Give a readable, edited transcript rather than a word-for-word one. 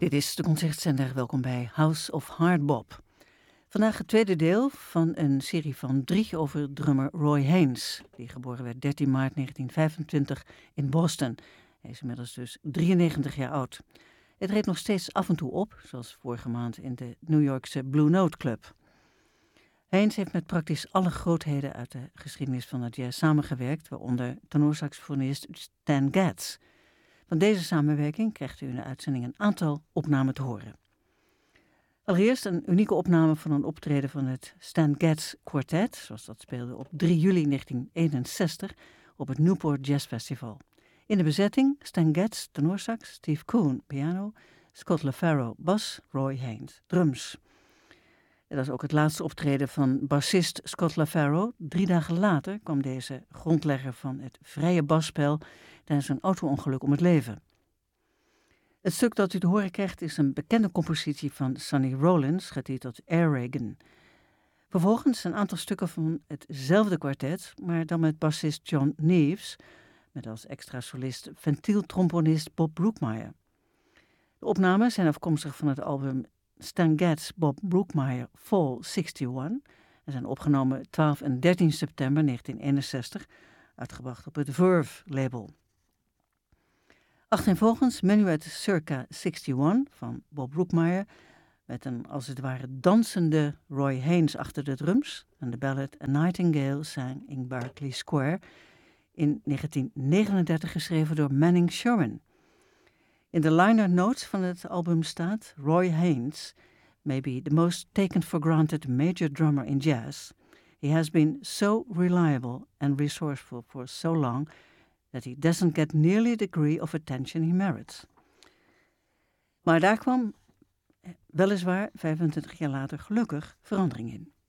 Dit is de Concertzender. Welkom bij House of Hard Bop. Vandaag het tweede deel van een serie van 3 over drummer Roy Haynes, die geboren werd 13 maart 1925 in Boston. Hij is inmiddels dus 93 jaar oud. Het treedt nog steeds af en toe op, zoals vorige maand in de New Yorkse Blue Note Club. Haynes heeft met praktisch alle grootheden uit de geschiedenis van het jazz samengewerkt, waaronder tenorsaxofonist Stan Getz. Van deze samenwerking krijgt u in de uitzending een aantal opnamen te horen. Allereerst een unieke opname van een optreden van het Stan Getz Quartet, zoals dat speelde op 3 juli 1961 op het Newport Jazz Festival. In de bezetting Stan Getz, tenorsax, Steve Coon, piano, Scott LaFaro, bas, Roy Haynes, drums. Dat is ook het laatste optreden van bassist Scott LaFaro. 3 dagen later kwam deze grondlegger van het vrije basspel tijdens een auto-ongeluk om het leven. Het stuk dat u te horen krijgt is een bekende compositie van Sonny Rollins, getiteld Air Reagan. Vervolgens een aantal stukken van hetzelfde kwartet, maar dan met bassist John Neves, met als extra solist ventieltrombonist Bob Brookmeyer. De opnamen zijn afkomstig van het album Stan Getz Bob Brookmeyer Fall 61 en zijn opgenomen 12 en 13 september 1961, uitgebracht op het Verve label. Achtereenvolgens Menuet Circa 61 van Bob Brookmeyer, met een als het ware dansende Roy Haynes achter de drums, en de ballad A Nightingale sang in Berkeley Square, in 1939 geschreven door Manning Sherman. In de liner notes van het album staat: Roy Haynes may be the most taken for granted major drummer in jazz. He has been so reliable and resourceful for so long that he doesn't get nearly the degree of attention he merits. Maar daar kwam weliswaar 25 jaar later gelukkig verandering in.